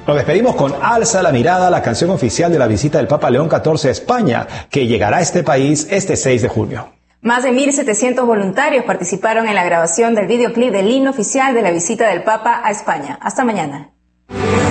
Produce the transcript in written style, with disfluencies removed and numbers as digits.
Nos despedimos con Alza la mirada, la canción oficial de la visita del Papa León XIV a España, que llegará a este país este 6 de junio. Más de 1.700 voluntarios participaron en la grabación del videoclip del himno oficial de la visita del Papa a España. Hasta mañana.